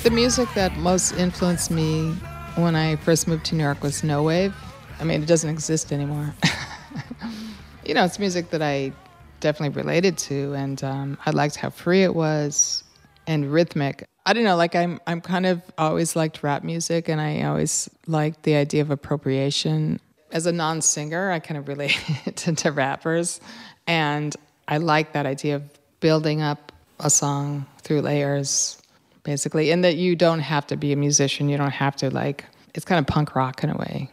The music that most influenced me when I first moved to New York was no wave. I mean, it doesn't exist anymore. It's music that I definitely related to, and I liked how free it was and rhythmic. I don't know, I'm kind of always liked rap music, and I always liked the idea of appropriation. As a non-singer, I kind of related to rappers, and I like that idea of building up a song through layers, basically, and that you don't have to be a musician. You don't have to, it's kind of punk rock in a way,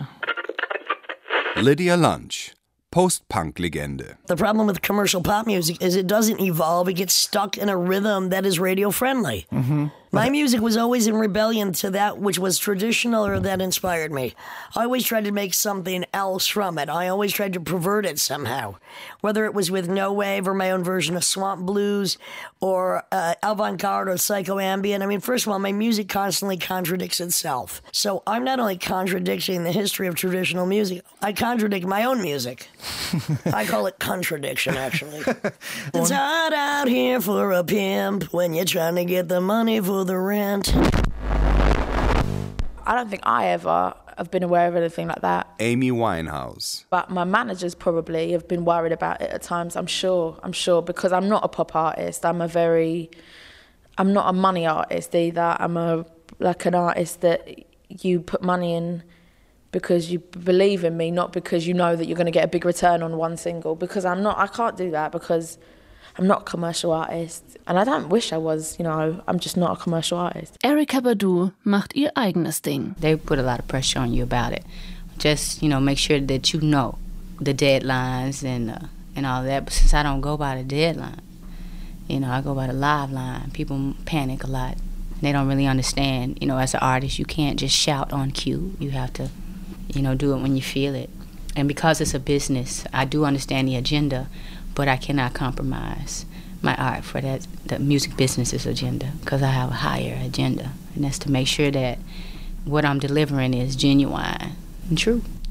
Lydia Lunch, post-punk-Legende. The problem with commercial pop music is it doesn't evolve. It gets stuck in a rhythm that is radio-friendly. Mm-hmm. My music was always in rebellion to that which was traditional or that inspired me. I always tried to make something else from it. I always tried to pervert it somehow, whether it was with no wave or my own version of swamp blues or avant-garde or psycho-ambient. I mean, first of all, my music constantly contradicts itself. So I'm not only contradicting the history of traditional music, I contradict my own music. I call it contradiction, actually. It's hard out here for a pimp when you're trying to get the money for the rent. I don't think I ever have been aware of anything like that. Amy Winehouse. But my managers probably have been worried about it at times, I'm sure, because I'm not a pop artist. I'm not a money artist either. I'm an artist that you put money in because you believe in me, not because you know that you're going to get a big return on one single. Because I can't do that because I'm not a commercial artist. And I don't wish I was, I'm just not a commercial artist. Erykah Badu macht ihr eigenes Ding. They put a lot of pressure on you about it. Just, make sure that you know the deadlines and all that. But since I don't go by the deadline, I go by the live line. People panic a lot. They don't really understand, as an artist, you can't just shout on cue. You have to, do it when you feel it. And because it's a business, I do understand the agenda, but I cannot compromise my art for the music business's agenda, because I have a higher agenda, and that's to make sure that what I'm delivering is genuine and true.